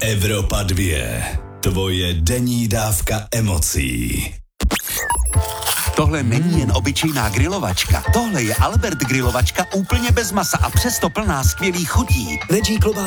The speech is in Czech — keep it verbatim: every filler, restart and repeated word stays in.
Evropa dvě. Tvoje denní dávka emocí. Tohle není jen obyčejná grilovačka. Tohle je Albert grilovačka úplně bez masa a přesto plná skvělých chutí. Veggie klobása